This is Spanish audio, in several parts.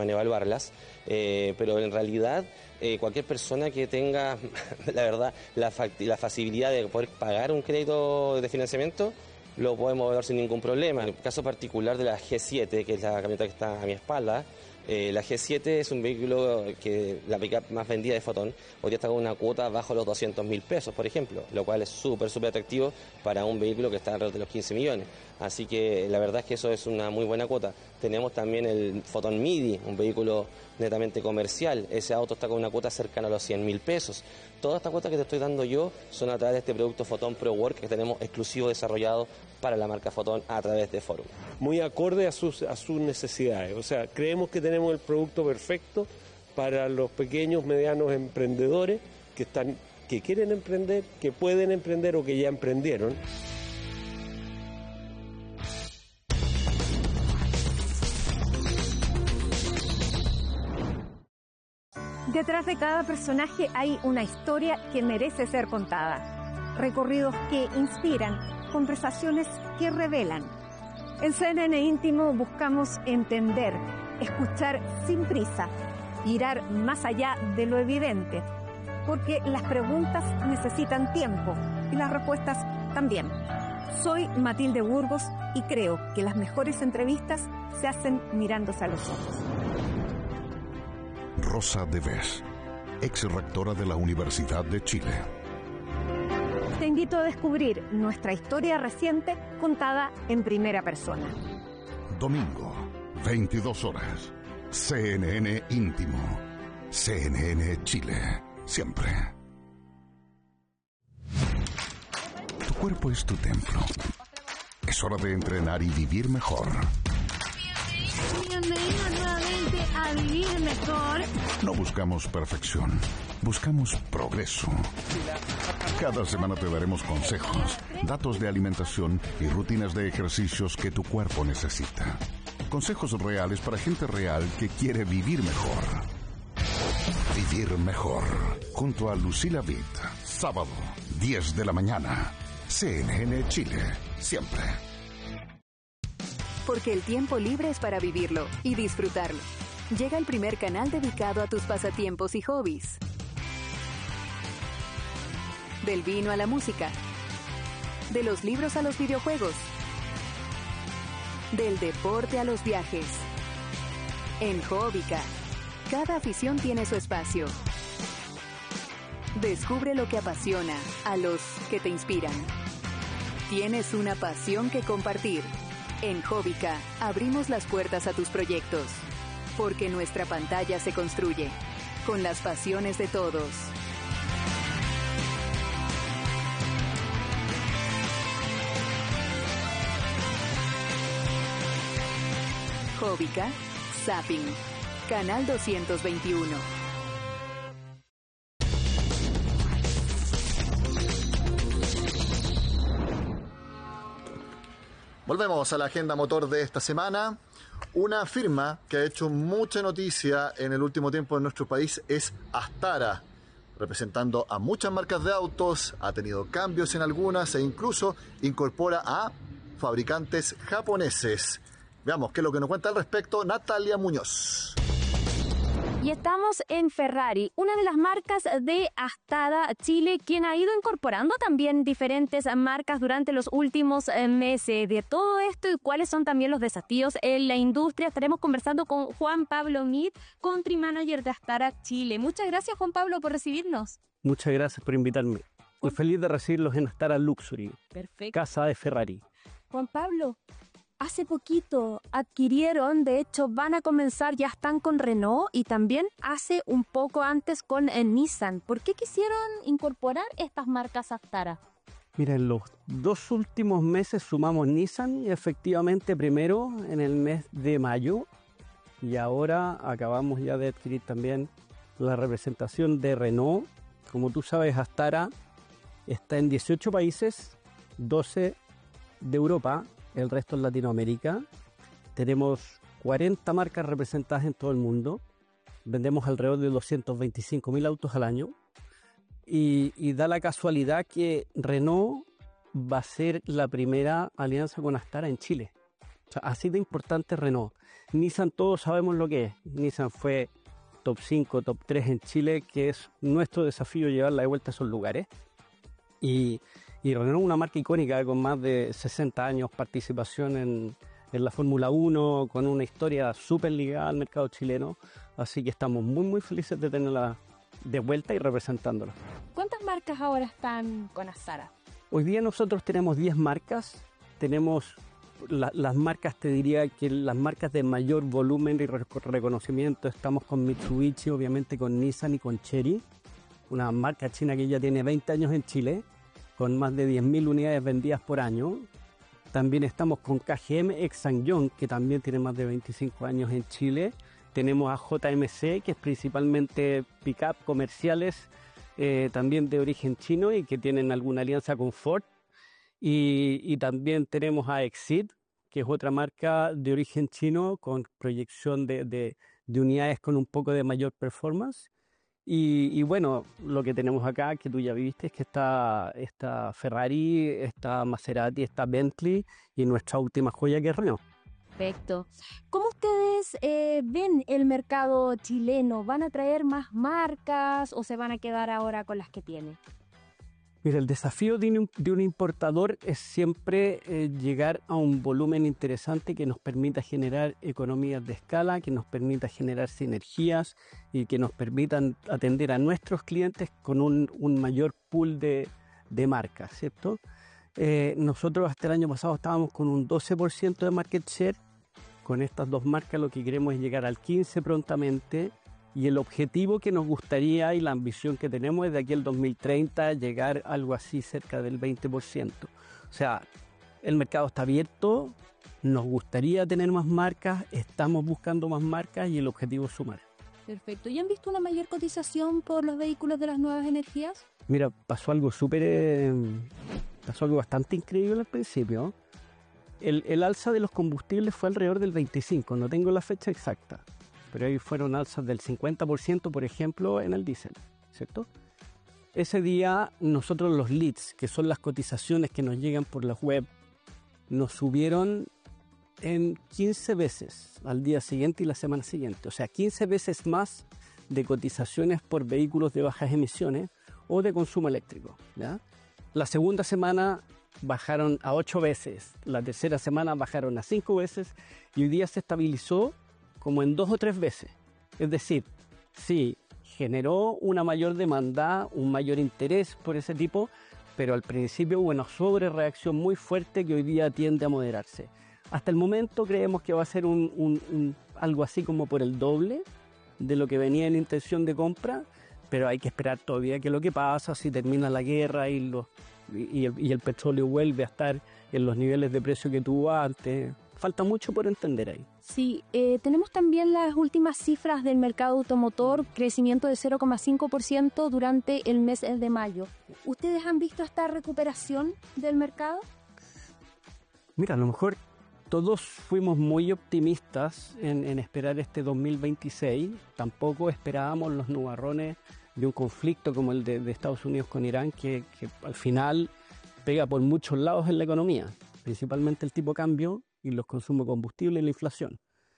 en evaluarlas, pero en realidad cualquier persona que tenga, la verdad, la facilidad de poder pagar un crédito de financiamiento, lo podemos evaluar sin ningún problema. En el caso particular de la G7, que es la camioneta que está a mi espalda, la G7 es un vehículo que la pick-up más vendida de Foton. Hoy día está con una cuota bajo los 200.000 pesos, por ejemplo, lo cual es súper atractivo para un vehículo que está alrededor de los 15 millones. Así que la verdad es que eso es una muy buena cuota. Tenemos también el Foton Midi, un vehículo netamente comercial. Ese auto está con una cuota cercana a los 100.000 pesos. Todas estas cuotas que te estoy dando yo son a través de este producto Foton Pro Work que tenemos exclusivo desarrollado para la marca Foton a través de Forum. Muy acorde a sus necesidades. O sea, creemos que tenemos el producto perfecto para los pequeños, medianos emprendedores que quieren emprender, que pueden emprender o que ya emprendieron. Detrás de cada personaje hay una historia que merece ser contada. Recorridos que inspiran, conversaciones que revelan. En CNN Íntimo buscamos entender, escuchar sin prisa, mirar más allá de lo evidente, porque las preguntas necesitan tiempo y las respuestas también. Soy Matilde Burgos y creo que las mejores entrevistas se hacen mirándose a los ojos. Rosa de Vez, ex rectora de la Universidad de Chile. Te invito a descubrir nuestra historia reciente contada en primera persona. Domingo, 22 horas. CNN Íntimo. CNN Chile. Siempre. Tu cuerpo es tu templo. Es hora de entrenar y vivir mejor. Bienvenidos nuevamente a Vivir Mejor. No buscamos perfección, buscamos progreso. Cada semana te daremos consejos, datos de alimentación y rutinas de ejercicios que tu cuerpo necesita. Consejos reales para gente real que quiere vivir mejor. Vivir mejor, junto a Lucila Vitt. Sábado, 10 de la mañana. CNN Chile, siempre. Porque el tiempo libre es para vivirlo y disfrutarlo. Llega el primer canal dedicado a tus pasatiempos y hobbies. Del vino a la música. De los libros a los videojuegos. Del deporte a los viajes. En Hobbica, cada afición tiene su espacio. Descubre lo que apasiona a los que te inspiran. Tienes una pasión que compartir. En Hobbica abrimos las puertas a tus proyectos, porque nuestra pantalla se construye con las pasiones de todos. Hobbica, Zapping, Canal 221. Volvemos a la agenda motor de esta semana. Una firma que ha hecho mucha noticia en el último tiempo en nuestro país es Astara, representando a muchas marcas de autos, ha tenido cambios en algunas e incluso incorpora a fabricantes japoneses. Veamos qué es lo que nos cuenta al respecto Natalia Muñoz. Y estamos en Ferrari, una de las marcas de Astara Chile, quien ha ido incorporando también diferentes marcas durante los últimos meses. De todo esto y cuáles son también los desafíos en la industria, estaremos conversando con Juan Pablo Meade, Country Manager de Astara Chile. Muchas gracias, Juan Pablo, por recibirnos. Muchas gracias por invitarme. Muy feliz de recibirlos en Astara Luxury, Perfecto. casa de Ferrari. Juan Pablo, hace poquito adquirieron, de hecho van a comenzar, ya están con Renault y también hace un poco antes con Nissan. ¿Por qué quisieron incorporar estas marcas Astara? Mira, en los 2 últimos meses sumamos Nissan y efectivamente primero en el mes de mayo y ahora acabamos ya de adquirir también la representación de Renault. Como tú sabes, Astara está en 18 países, 12 de Europa, el resto en Latinoamérica. Tenemos 40 marcas representadas en todo el mundo. Vendemos alrededor de 225.000 autos al año. Y da la casualidad que Renault va a ser la primera alianza con Astara en Chile. O sea, así de importante Renault. Nissan, todos sabemos lo que es. Nissan fue top 5, top 3 en Chile, que es nuestro desafío llevarla de vuelta a esos lugares. Y Renault es una marca icónica con más de 60 años participación en la Fórmula 1, con una historia súper ligada al mercado chileno. Así que estamos muy, muy felices de tenerla de vuelta y representándola. ¿Cuántas marcas ahora están con Astara? Hoy día nosotros tenemos 10 marcas. Tenemos las marcas, te diría que las marcas de mayor volumen y reconocimiento. Estamos con Mitsubishi, obviamente con Nissan y con Chery, una marca china que ya tiene 20 años en Chile, con más de 10.000 unidades vendidas por año. También estamos con KGM ex SsangYong, que también tiene más de 25 años en Chile. Tenemos a JMC, que es principalmente pick-up comerciales, también de origen chino y que tienen alguna alianza con Ford. Y también tenemos a Exit, que es otra marca de origen chino con proyección de unidades con un poco de mayor performance. Y bueno, lo que tenemos acá, que tú ya viste, es que está Ferrari, está Maserati, está Bentley y nuestra última joya que es Renault. Perfecto. ¿Cómo ustedes ven el mercado chileno? ¿Van a traer más marcas o se van a quedar ahora con las que tienen? Mira, el desafío de un importador es siempre llegar a un volumen interesante que nos permita generar economías de escala, que nos permita generar sinergias y que nos permitan atender a nuestros clientes con un mayor pool de marcas, ¿cierto? Nosotros hasta el año pasado estábamos con un 12% de market share. Con estas dos marcas lo que queremos es llegar al 15% prontamente. Y el objetivo que nos gustaría y la ambición que tenemos es de aquí al 2030 llegar a algo así cerca del 20%. O sea, el mercado está abierto, nos gustaría tener más marcas, estamos buscando más marcas y el objetivo es sumar. Perfecto. ¿Y han visto una mayor cotización por los vehículos de las nuevas energías? Mira, pasó algo bastante increíble al principio. El alza de los combustibles fue alrededor del 25%, no tengo la fecha exacta. Pero ahí fueron alzas del 50%, por ejemplo, en el diésel, ¿cierto? Ese día nosotros los leads, que son las cotizaciones que nos llegan por la web, nos subieron en 15 veces al día siguiente y la semana siguiente. O sea, 15 veces más de cotizaciones por vehículos de bajas emisiones o de consumo eléctrico, ¿ya? La segunda semana bajaron a 8 veces, la tercera semana bajaron a 5 veces y hoy día se estabilizó como en 2 o 3 veces. Es decir, sí, generó una mayor demanda, un mayor interés por ese tipo, pero al principio hubo una sobrereacción muy fuerte que hoy día tiende a moderarse. Hasta el momento creemos que va a ser algo así como por el doble de lo que venía en intención de compra, pero hay que esperar todavía qué es lo que pasa, si termina la guerra y el petróleo vuelve a estar en los niveles de precio que tuvo antes. Falta mucho por entender ahí. Sí, tenemos también las últimas cifras del mercado automotor, crecimiento de 0,5% durante el mes de mayo. ¿Ustedes han visto esta recuperación del mercado? Mira, a lo mejor todos fuimos muy optimistas en esperar este 2026. Tampoco esperábamos los nubarrones de un conflicto como el de Estados Unidos con Irán, que al final pega por muchos lados en la economía, principalmente el tipo de cambio y los consumos de combustible y la inflación.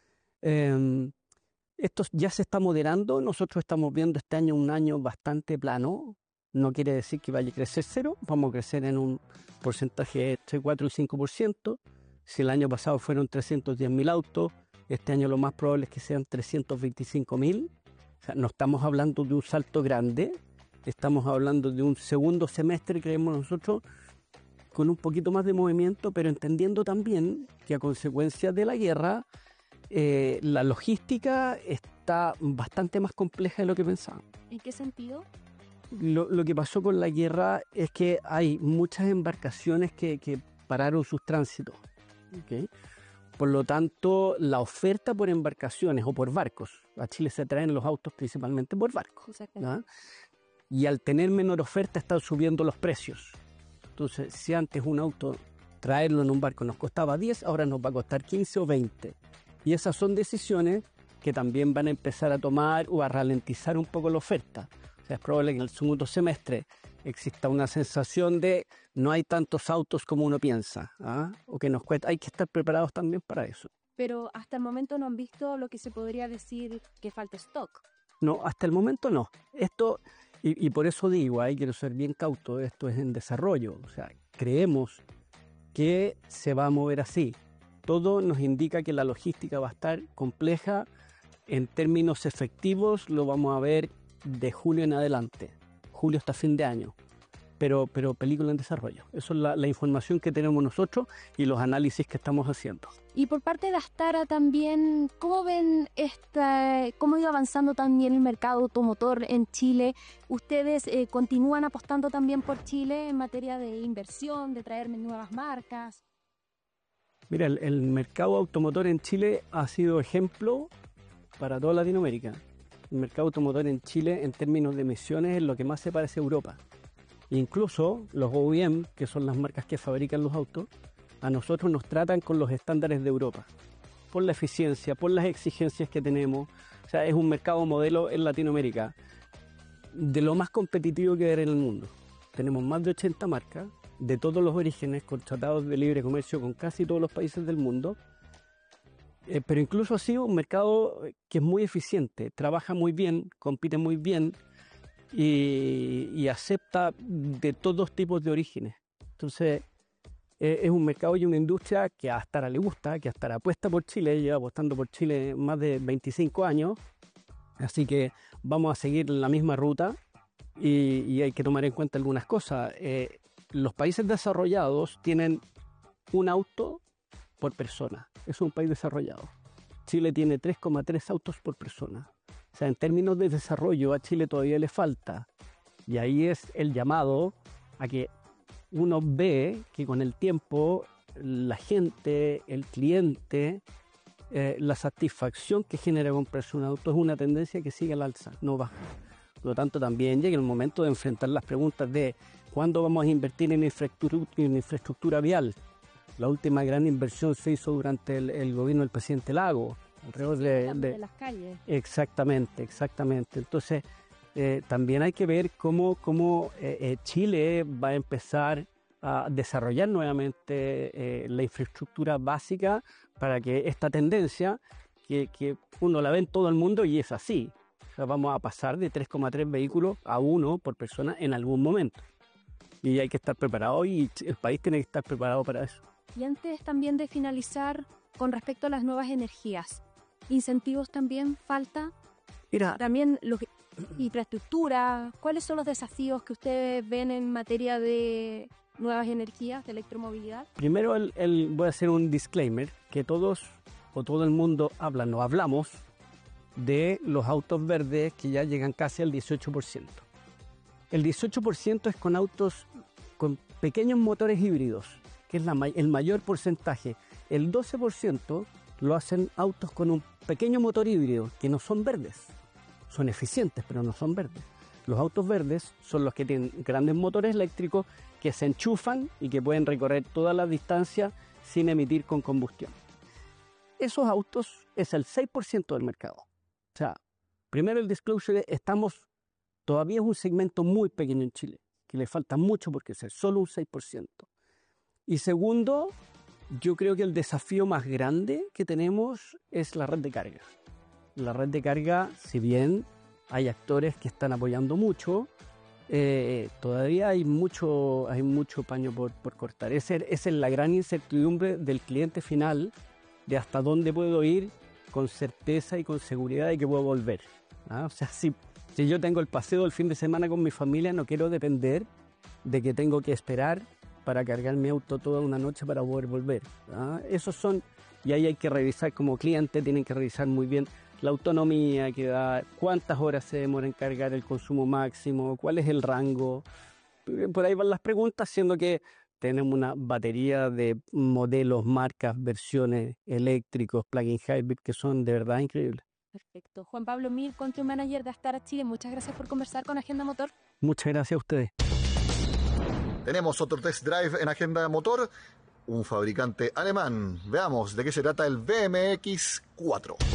Esto ya se está moderando. Nosotros estamos viendo este año un año bastante plano. No quiere decir que vaya a crecer cero, vamos a crecer en un porcentaje entre 4 y 5%. Si el año pasado fueron 310.000 autos, este año lo más probable es que sean 325.000. O sea, no estamos hablando de un salto grande, estamos hablando de un segundo semestre, creemos nosotros, con un poquito más de movimiento, pero entendiendo también que a consecuencia de la guerra, la logística está bastante más compleja de lo que pensábamos. ¿En qué sentido? Lo que pasó con la guerra es que hay muchas embarcaciones que pararon sus tránsitos, ¿okay? Por lo tanto, la oferta por embarcaciones o por barcos, a Chile se traen los autos principalmente por barcos, ¿no? Y al tener menor oferta están subiendo los precios. Entonces, si antes un auto, traerlo en un barco nos costaba 10, ahora nos va a costar 15 o 20. Y esas son decisiones que también van a empezar a tomar o a ralentizar un poco la oferta. O sea, es probable que en el segundo semestre exista una sensación de no hay tantos autos como uno piensa, o que nos cuesta. Hay que estar preparados también para eso. Pero hasta el momento no han visto lo que se podría decir que falta stock. No, hasta el momento no. Esto, y por eso digo, quiero ser bien cauto, esto es en desarrollo. O sea, creemos que se va a mover así. Todo nos indica que la logística va a estar compleja. En términos efectivos lo vamos a ver de julio en adelante. Julio hasta fin de año. Pero película en desarrollo. Eso es la información que tenemos nosotros y los análisis que estamos haciendo. Y por parte de Astara también, ¿cómo ven cómo ha ido avanzando también el mercado automotor en Chile? ¿Ustedes continúan apostando también por Chile en materia de inversión, de traer nuevas marcas? Mira, el mercado automotor en Chile ha sido ejemplo para toda Latinoamérica. El mercado automotor en Chile, en términos de emisiones, es lo que más se parece a Europa. Incluso los OEM, que son las marcas que fabrican los autos, a nosotros nos tratan con los estándares de Europa, por la eficiencia, por las exigencias que tenemos. O sea, es un mercado modelo en Latinoamérica de lo más competitivo que hay en el mundo. Tenemos más de 80 marcas de todos los orígenes, con tratados de libre comercio con casi todos los países del mundo. Pero incluso ha sido un mercado que es muy eficiente, trabaja muy bien, compite muy bien y acepta de todos tipos de orígenes. Entonces, es un mercado y una industria que a Astara le gusta, que Astara apuesta por Chile, lleva apostando por Chile más de 25 años, así que vamos a seguir la misma ruta y hay que tomar en cuenta algunas cosas. Los países desarrollados tienen un auto por persona, es un país desarrollado. Chile tiene 3,3 autos por persona. O sea, en términos de desarrollo a Chile todavía le falta. Y ahí es el llamado a que uno ve que con el tiempo la gente, el cliente, la satisfacción que genera comprarse un auto es una tendencia que sigue al alza, no baja. Por lo tanto, también llega el momento de enfrentar las preguntas de ¿cuándo vamos a invertir en infraestructura vial? La última gran inversión se hizo durante el gobierno del presidente Lago. Alrededor de las calles. Exactamente. Entonces, también hay que ver cómo Chile va a empezar a desarrollar nuevamente la infraestructura básica para que esta tendencia, que uno la ve en todo el mundo y es así. O sea, vamos a pasar de 3,3 vehículos a 1 por persona en algún momento. Y hay que estar preparado y el país tiene que estar preparado para eso. Y antes también de finalizar, con respecto a las nuevas energías, ¿incentivos también falta? Mira, también infraestructura, ¿cuáles son los desafíos que ustedes ven en materia de nuevas energías, de electromovilidad? Primero voy a hacer un disclaimer, que todos o todo el mundo hablamos de los autos verdes que ya llegan casi al 18%. El 18% es con autos con pequeños motores híbridos, que es el mayor porcentaje. El 12% lo hacen autos con un pequeño motor híbrido, que no son verdes. Son eficientes, pero no son verdes. Los autos verdes son los que tienen grandes motores eléctricos que se enchufan y que pueden recorrer toda la distancia sin emitir con combustión. Esos autos es el 6% del mercado. O sea, primero el disclosure, todavía es un segmento muy pequeño en Chile, que le falta mucho por crecer, solo un 6%. Y segundo, yo creo que el desafío más grande que tenemos es la red de carga. La red de carga, si bien hay actores que están apoyando mucho, todavía hay mucho paño por cortar. Esa es la gran incertidumbre del cliente final, de hasta dónde puedo ir con certeza y con seguridad de que puedo volver. O sea, si yo tengo el paseo del fin de semana con mi familia, no quiero depender de que tengo que esperar para cargar mi auto toda una noche para poder volver. Esos son, y ahí hay que revisar como cliente, tienen que revisar muy bien la autonomía que da, cuántas horas se demora en cargar el consumo máximo, cuál es el rango. Por ahí van las preguntas, siendo que tenemos una batería de modelos, marcas, versiones eléctricos, plug-in hybrid, que son de verdad increíbles. Perfecto. Juan Pablo Mir, Country Manager de Astara Chile, muchas gracias por conversar con Agenda Motor. Muchas gracias a ustedes. Tenemos otro test drive en Agenda Motor, un fabricante alemán. Veamos de qué se trata el BMX 4.